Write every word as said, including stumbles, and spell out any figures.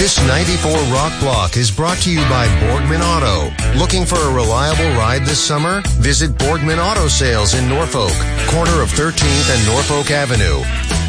This ninety-four Rock Block is brought to you by Borgman Auto. Looking for a reliable ride this summer? Visit Borgman Auto Sales in Norfolk, corner of thirteenth and Norfolk Avenue.